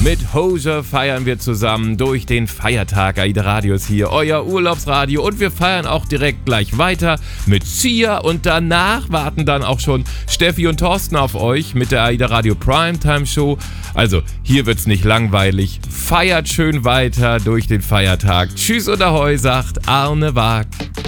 Mit Hozier feiern wir zusammen durch den Feiertag. AIDA Radio ist hier, euer Urlaubsradio. Und wir feiern auch direkt gleich weiter mit Sia. Und danach warten dann auch schon Steffi und Thorsten auf euch mit der AIDA Radio Primetime Show. Also, hier wird's nicht langweilig. Feiert schön weiter durch den Feiertag. Tschüss und Ahoi, sagt Arne Waag.